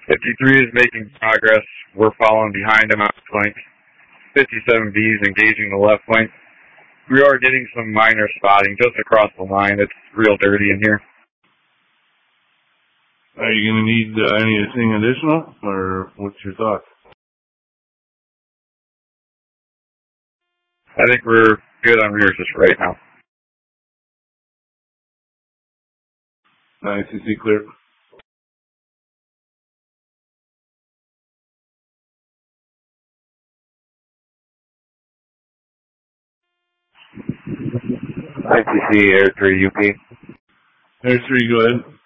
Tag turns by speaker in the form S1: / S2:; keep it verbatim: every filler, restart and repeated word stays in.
S1: fifty-three is making progress. We're following behind him on the flank. fifty-seven B is engaging the left flank. We are getting some minor spotting just across the line. It's real dirty in here.
S2: Are you going to need uh, anything additional, or what's your thoughts?
S1: I think we're good on rears just right now.
S2: Nice to see clear.
S3: I T C Air three U P.
S2: Air three, go ahead.